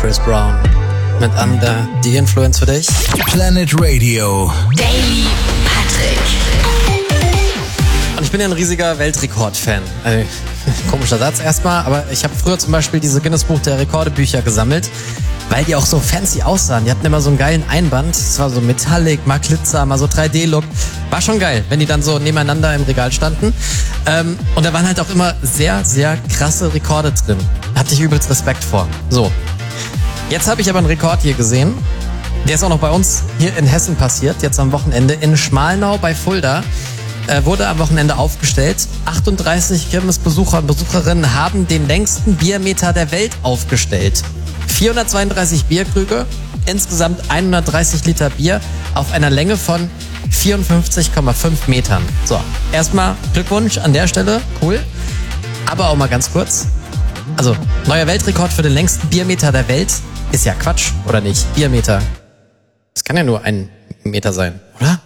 Chris Brown mit Under. Die Influence für dich? Planet Radio. Daily Patrick. Und ich bin ja ein riesiger Weltrekord-Fan. Komischer Satz erstmal, aber ich habe früher zum Beispiel diese Guinness-Buch der Rekorde-Bücher gesammelt, weil die auch so fancy aussahen. Die hatten immer so einen geilen Einband. Es war so Metallic, mal Glitzer, mal so 3D-Look. War schon geil, wenn die dann so nebeneinander im Regal standen. Und da waren halt auch immer sehr, sehr krasse Rekorde drin. Hatte ich übelst Respekt vor. So. Jetzt habe ich aber einen Rekord hier gesehen. Der ist auch noch bei uns hier in Hessen passiert, jetzt am Wochenende. In Schmalnau bei Fulda wurde am Wochenende aufgestellt. 38 Kirmesbesucher und Besucherinnen haben den längsten Biermeter der Welt aufgestellt. 432 Bierkrüge, insgesamt 130 Liter Bier auf einer Länge von 54,5 Metern. So, erstmal Glückwunsch an der Stelle, cool. Aber auch mal ganz kurz. Also, neuer Weltrekord für den längsten Biermeter der Welt ist ja Quatsch, oder nicht? Biermeter. Das kann ja nur 1 Meter sein, oder?